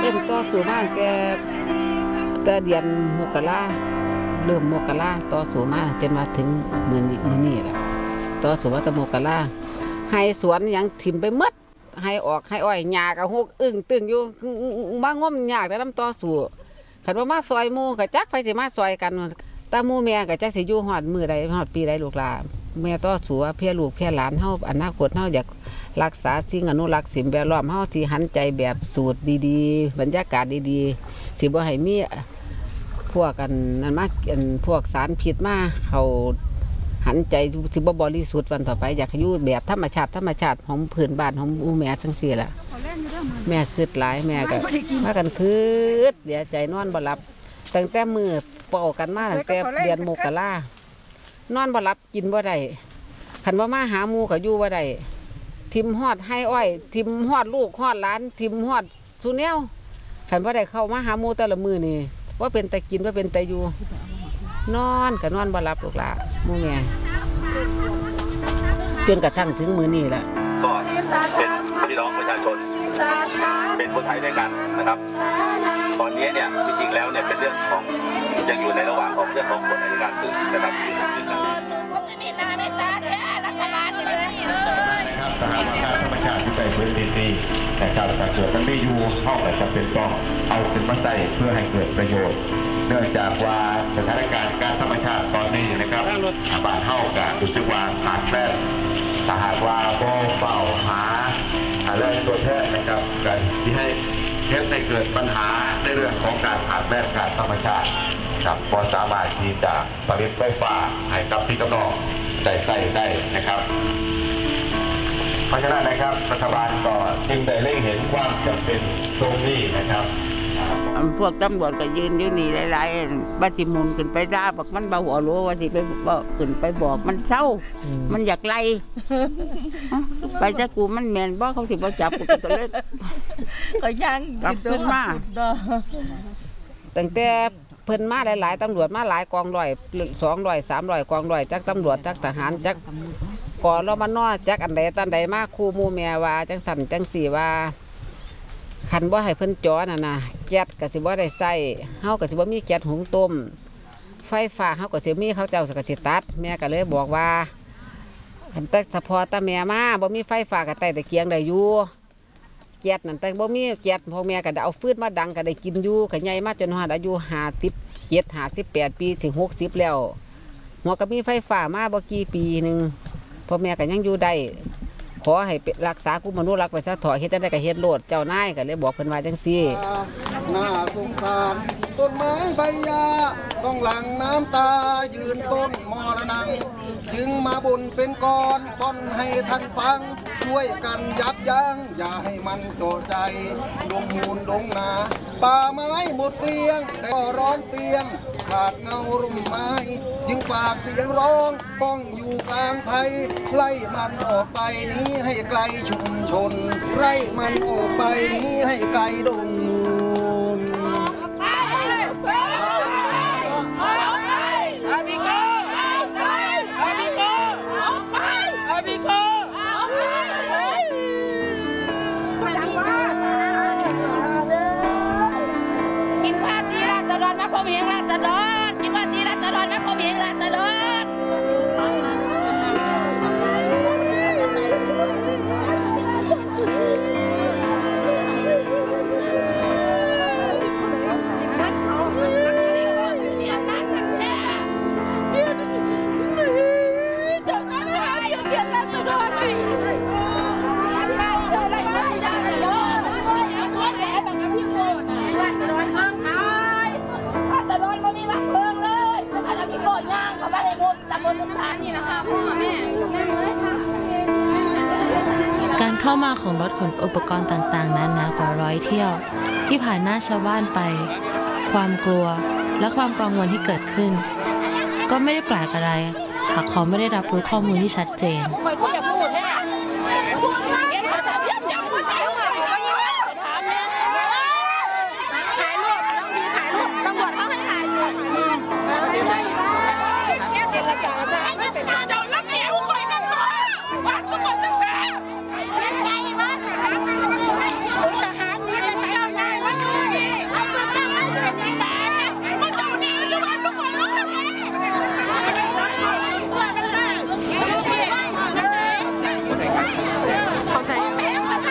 เริ่มต่อสู้มาแกแต่เดือนมกราเริ่มมกราต่อสู้มาจนมาถึงมื้อนี้แหละต่อสู้มาตั้งมกราให้สวนยังถิ่มไปหมดให้ออกให้อ้อยหญ้าก็ฮกอึ้งตึงอยู่มางมยากแต่นำต่อสู้คันว่ามาซอยหมู่ก็จักไปสิมาซอยกันตาหมู่แม่ก็จักสิอยู่ฮอดมื้อใดฮอดปีใดลูกหลานแม่ต่อสู้ว่าเพื่อลูกเพื่อหลานเฮาอนาคตเฮาอยากรักษาสิ่งอนุรักษ์สิ่งแวดล้อมเฮาที่หันใจแบบสูตรดีๆบรรยากาศดีๆสิบ่ให้มีพวกกันนั่นมาพวกสารพิษมาเขาหันใจที่บ่บริสุทธิ์วันต่อไปอยากอยู่แบบธรรมชาติของพื้นบ้านของแม่จังซี่ล่ะแม่คิดหลายแม่ก็พากันคิดเดี๋ยวใจนอนบ่หลับตั้งแต่มื้อเป่ากันมาตั้งแต่เดือนมกรานอนบ่หลับกินบ่ได้คันว่ามาหาหมู่ก็อยู่บ่ได้ทิมฮอดให้อ้อยทิมฮอดลูกฮอดหลานทิมฮอดสุแนวคันบ่ได้เข้ามาหาหมู่แต่ละมื้อนี่ว่าเป็นแต่กินว่าเป็นแต่อยู่นอนก็นอนบ่หลับลูกหลานหมู่แม่จนกระทั่งถึงมื้อนี้แหละก็เป็นพี่น้องประชาชนเป็นคนไทยด้วยกันนะครับตอนนี้เนี่ยจริงๆแล้วเนี่ยเป็นเรื่องของยังอยู่ในระหว่างของเรื่องของกฎอัยการศึกนะครับจะมีนาไม่ตาแท้รัฐบาลเลยสถานการณ์ธรรมชาติที่ไปพื้นที่นี้นะครับถ้าเกิดมันไม่อยู่เท่ากับจะเป็นต้องเอาขึ้นมาใส่เพื่อให้เกิดประโยชน์เนื่องจากว่าสถานการณ์การธรรมชาติตอนนี้นะครับบ้านเท่ากับรู้สึกว่าขาดแคลนถ้าหากว่าบ่เฝ้าหาอะไรตัวแทนนะครับกันที่ให้เกิดปัญหาในเรื่องของการขาดแคลนการธรรมชาติครับพอสามารถที่จะผลิตไฟฟ้าให้กับพี่กับน้องได้ใช้ได้นะครับเพราะฉะนั้นนะครับรัฐบาลก็จึงได้เล็งเห็นความจำเป็นตรงนี้นะครับพวกตำรวจก็ยืนอยู่นี่หลายๆบัดสิมุนขึ้นไปด่าบอกมันบ่หัวรู้ว่าสิไปบอกขึ้นไปบอกมันเศร้ามันอยากไล่ไปจะกูมันแม่นบ่เขาสิบ่จับกูก็เลยก็ยังกลับขึ้นมาตั้งแต่เพิ่นมาหลายๆตำรวจมาหลายกองร้อย200 300กองร้อยจักตำรวจจักทหารจักกรมน.จักอันใดตันใดมาครูหมู่แม่ว่าจังสั่นจังสี่ว่าคันบ่ให้เพิ่นจอน่ะนะแก๊สก็สิบ่ได้ใช้เฮาก็สิบ่มีแก๊สหุงต้มไฟฟ้าเฮาก็สิมีเขาเจ้าก็สิตัดแม่ก็เลยบอกว่าคันแต่เฉพาะตาแม่มาบ่มีไฟฟ้าก็ใต้ตะเกียงได้อยู่แก๊สนั่นแต่บ่มีแก๊สพ่อแม่ก็ได้เอาฟืนมาดังก็ได้กินอยู่ก็ใหญ่มาจนฮอดอายุ57 58ปีถึง60แล้วหัวก็มีไฟฟ้ามาบ่กี่ปีนึงพ่อแม่ก็ยังอยู่ได้ขอให้รักษากุมนุรักษ์ไปซะถอเฮ็ดได้ก็เฮ็ดโลดเจ้านายก็เลยบอกเพิ่นว่าจังซี่น่าสงสารต้นไม้ใบหญ้าต้องหลั่งน้ำตายืนต้นมรณังจึงมาบ่นเป็นก้อนป้อนให้ท่านฟังช่วยกันยับยั้งอย่าให้มันโจใจดงมูลดงนาป่าไม้หมดเกลี้ยงแต่ก็ร้อนเตียงขาดเงาร่มไม้จึงฝากเสียงร้องป้องอยู่กลางไผ่ไล่มันออกไปนี้ให้ไกลชุมชนไล่มันออกไปนี้ให้ไกลดงมูลคมเหงราษฎรกินว่าที่ราษฎรนะคมเหงราษฎรการเข้ามาของรถขนอุปกรณ์ต่างๆนั้นกว่า100 เที่ยวที่ผ่านหน้าชาวบ้านไปความกลัวและความกังวลที่เกิดขึ้นก็ไม่ได้แปลกอะไรหากเขาไม่ได้รับรู้ข้อมูลที่ชัดเจน